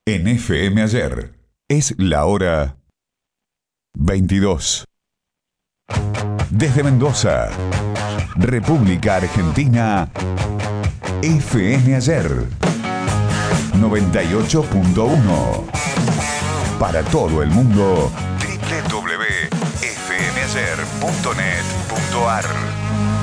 en FM Ayer. Es la hora 22. Desde Mendoza, República Argentina, FM Ayer 98.1. Para todo el mundo, www.fmayer.net.ar.